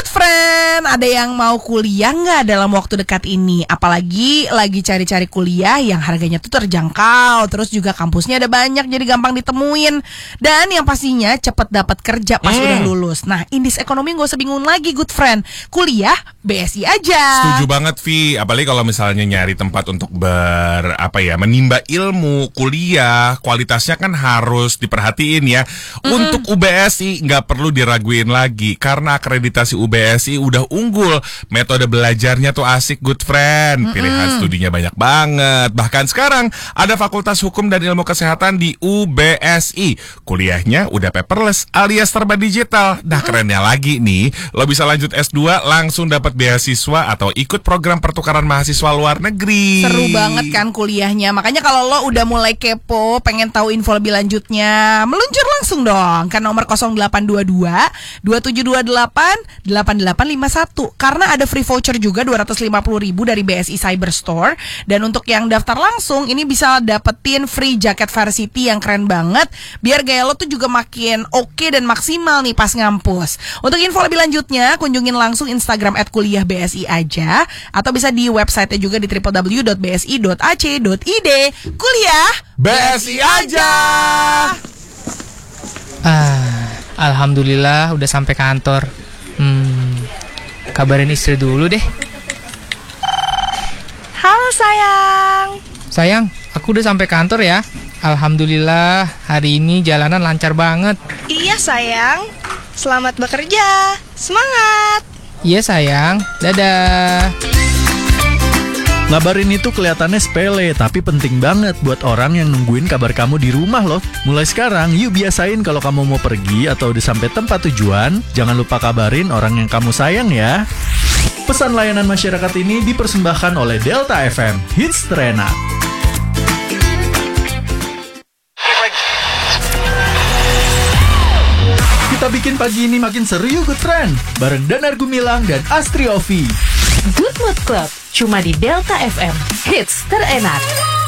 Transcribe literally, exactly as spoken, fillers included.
friend, ada yang mau kuliah nggak dalam waktu dekat ini? Apalagi lagi cari-cari kuliah yang harganya tuh terjangkau, terus juga kampusnya ada banyak jadi gampang ditemuin. Dan yang pastinya cepet dapat kerja pas hmm. udah lulus. Nah, Indis Ekonomi gak usah bingung lagi good friend. Kuliah B S I aja. Setuju banget Vi, apalagi kalau misalnya nyari tempat untuk ber apa ya menimba ilmu, kuliah, kualitasnya kan harus diperhatiin ya. Mm-mm. Untuk U B S I nggak perlu diraguin lagi karena akreditasi U B S I udah unggul. Metode belajarnya tuh asik good friend. Pilihan Mm-mm. studinya banyak banget. Bahkan sekarang ada Fakultas Hukum dan Ilmu Kesehatan di U B S I. Kuliahnya udah paperless alias serba digital. Nah kerennya lagi nih, lo bisa lanjut S dua langsung dapat beasiswa atau ikut program pertukaran mahasiswa luar negeri. Seru banget kan kuliahnya. Makanya kalau lo udah mulai kepo, pengen tahu info lebih lanjutnya, meluncur langsung dong ke nomor nol delapan dua dua, dua tujuh dua delapan, delapan delapan lima satu. Karena ada free voucher juga dua ratus lima puluh ribu dari B S I Cyber Store. Dan untuk yang daftar langsung, ini bisa dapetin free jaket Varsity yang keren banget. Biar gaya lo tuh juga makin oke dan maksimal nih pas ngampus. Untuk info lebih lanjutnya, kunjungin langsung Instagram at kuliah B S I aja. Atau bisa di website juga di w w w dot b s i dot a c dot i d. Kuliah B S I aja. Ah, alhamdulillah udah sampai kantor. Hmm, kabarin istri dulu deh. Halo sayang. Sayang, aku udah sampai kantor ya. Alhamdulillah hari ini jalanan lancar banget. Iya sayang. Selamat bekerja. Semangat. Iya sayang. Dadah. Ngabarin itu kelihatannya sepele, tapi penting banget buat orang yang nungguin kabar kamu di rumah loh. Mulai sekarang, yuk biasain kalau kamu mau pergi atau udah sampai tempat tujuan, jangan lupa kabarin orang yang kamu sayang ya. Pesan layanan masyarakat ini dipersembahkan oleh Delta F M, Hits Terenak. Kita bikin pagi ini makin seru yuk good friend. Bareng Danar Gumilang dan Astri Ovi. Good Mood Club, cuma di Delta F M, hits terenak.